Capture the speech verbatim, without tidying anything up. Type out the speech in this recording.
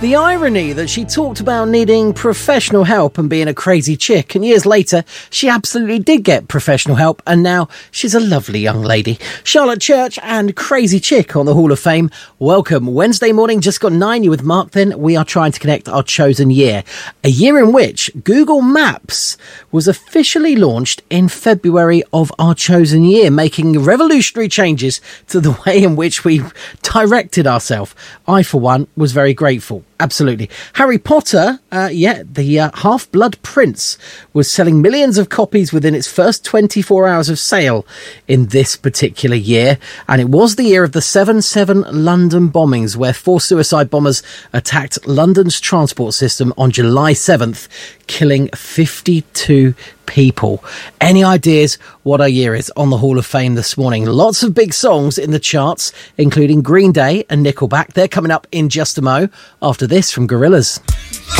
The irony that she talked about needing professional help and being a crazy chick, and years later, she absolutely did get professional help, and now she's a lovely young lady. Charlotte Church and Crazy Chick on the Hall of Fame. Welcome. Wednesday morning, just got nine. You with Mark then. We are trying to connect our chosen year. A year in which Google Maps was officially launched in February of our chosen year, making revolutionary changes to the way in which we directed ourselves. I, for one, was very grateful. Absolutely. Harry Potter, uh, yeah, the uh, Half-Blood Prince was selling millions of copies within its first twenty-four hours of sale in this particular year. And it was the year of the seven seven London bombings, where four suicide bombers attacked London's transport system on July seventh, killing fifty-two people. Any ideas what our year is on the Hall of Fame this morning? Lots of big songs in the charts, including Green Day and Nickelback. They're coming up in just a mo after this from Gorillaz.